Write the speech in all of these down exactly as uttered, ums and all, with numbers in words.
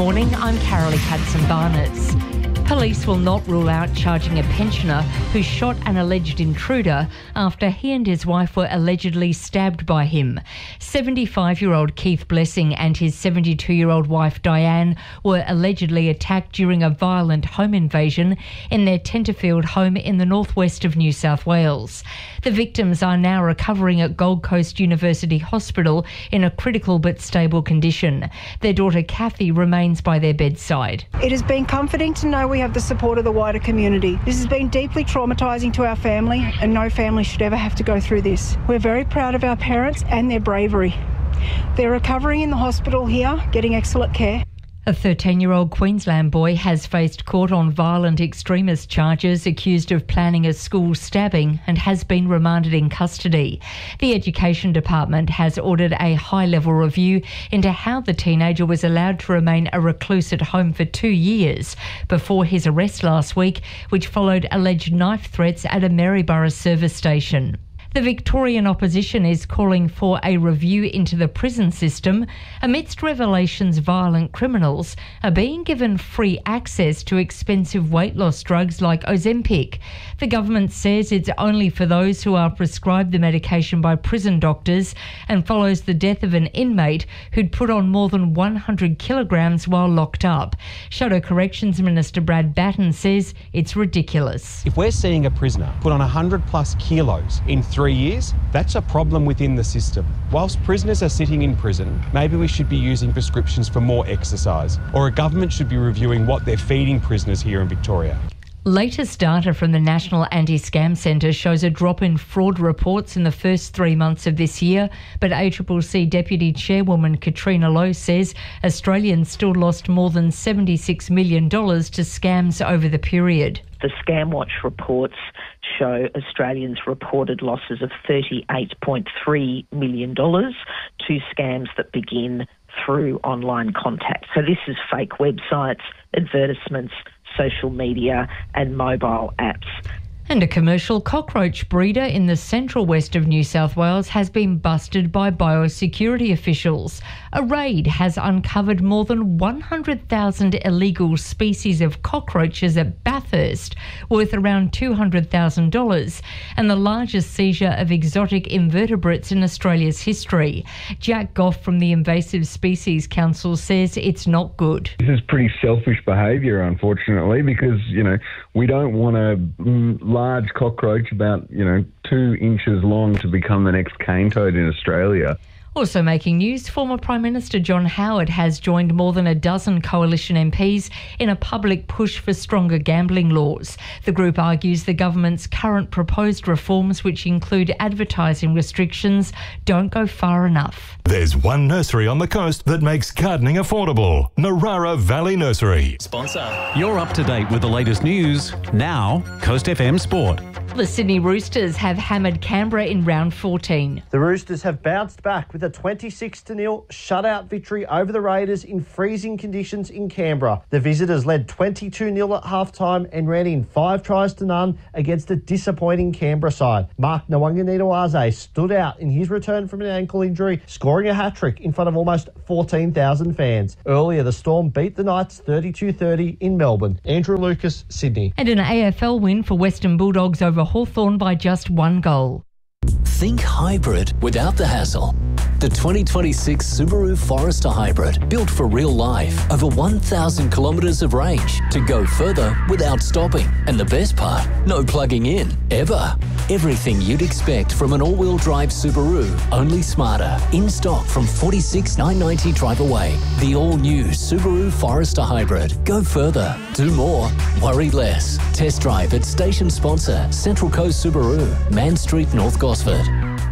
morning, I'm Carolee Katzenbarnets. Police will not rule out charging a pensioner who shot an alleged intruder after he and his wife were allegedly stabbed by him. seventy-five-year-old Keith Blessing and his seventy-two-year-old wife Diane were allegedly attacked during a violent home invasion in their Tenterfield home in the northwest of New South Wales. The victims are now recovering at Gold Coast University Hospital in a critical but stable condition. Their daughter Kathy remains by their bedside. It has been comforting to know we have the support of the wider community. This has been deeply traumatising to our family, and no family should ever have to go through this. We're very proud of our parents and their bravery. They're recovering in the hospital here, getting excellent care. A thirteen-year-old Queensland boy has faced court on violent extremist charges, accused of planning a school stabbing, and has been remanded in custody. The Education Department has ordered a high-level review into how the teenager was allowed to remain a recluse at home for two years before his arrest last week, which followed alleged knife threats at a Maryborough service station. The Victorian opposition is calling for a review into the prison system amidst revelations violent criminals are being given free access to expensive weight loss drugs like Ozempic. The government says it's only for those who are prescribed the medication by prison doctors and follows the death of an inmate who'd put on more than one hundred kilograms while locked up. Shadow Corrections Minister Brad Batten says it's ridiculous. If we're seeing a prisoner put on one hundred plus kilos in three Three years, that's a problem within the system. Whilst prisoners are sitting in prison, maybe we should be using prescriptions for more exercise, or a government should be reviewing what they're feeding prisoners here in Victoria. Latest data from the National Anti-Scam Centre shows a drop in fraud reports in the first three months of this year, but A C C C Deputy Chairwoman Katrina Lowe says Australians still lost more than seventy-six million dollars to scams over the period. The Scamwatch reports show Australians reported losses of thirty-eight point three million dollars to scams that begin through online contact. So this is fake websites, advertisements, social media and mobile apps. And a commercial cockroach breeder in the central west of New South Wales has been busted by biosecurity officials. A raid has uncovered more than one hundred thousand illegal species of cockroaches at Bathurst, worth around two hundred thousand dollars, and the largest seizure of exotic invertebrates in Australia's history. Jack Goff from the Invasive Species Council says it's not good. This is pretty selfish behaviour, unfortunately, because, you know, we don't want a mm, large cockroach about, you know, two inches long to become the next cane toad in Australia. Also making news, former Prime Minister John Howard has joined more than a dozen Coalition M Ps in a public push for stronger gambling laws. The group argues the government's current proposed reforms, which include advertising restrictions, don't go far enough. There's one nursery on the coast that makes gardening affordable. Narara Valley Nursery. Sponsor. You're up to date with the latest news. Now, Coast F M Sport. The Sydney Roosters have hammered Canberra in round fourteen. The Roosters have bounced back with a twenty-six to nil shutout victory over the Raiders in freezing conditions in Canberra. The visitors led twenty-two nil at halftime and ran in five tries to none against a disappointing Canberra side. Mark Nwanganitawaze stood out in his return from an ankle injury, scoring a hat-trick in front of almost fourteen thousand fans. Earlier, the Storm beat the Knights thirty-two thirty in Melbourne. Andrew Lucas, Sydney. And an A F L win for Western Bulldogs over Hawthorn by just one goal. Think hybrid without the hassle. The twenty twenty-six Subaru Forester Hybrid, built for real life. Over one thousand kilometres of range to go further without stopping. And the best part, no plugging in, ever. Everything you'd expect from an all-wheel drive Subaru, only smarter. In stock from forty-six thousand nine hundred ninety drive away. The all-new Subaru Forester Hybrid. Go further, do more, worry less. Test drive at station sponsor Central Coast Subaru, Man Street, North Gosford.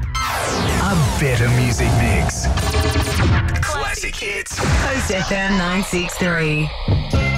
A better music mix. Classic hits. Coast F M nine six three.